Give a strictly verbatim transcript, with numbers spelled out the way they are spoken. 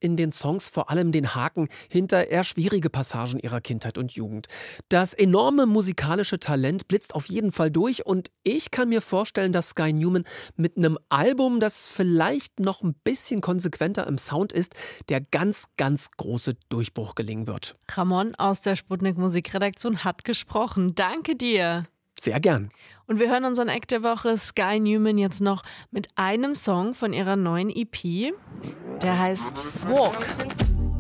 in den Songs vor allem den Haken hinter eher schwierige Passagen ihrer Kindheit und Jugend. Das enorme musikalische Talent blitzt auf jeden Fall durch und ich kann mir vorstellen, dass Sky Newman mit einem Album, das vielleicht noch ein bisschen konsequenter im Sound ist, der ganz, ganz große Durchbruch gelingen wird. Ramon aus der Sputnik Musikredaktion hat gesprochen. Danke dir. Sehr gern. Und wir hören unseren Act der Woche Sky Newman jetzt noch mit einem Song von ihrer neuen E P. Der heißt Walk.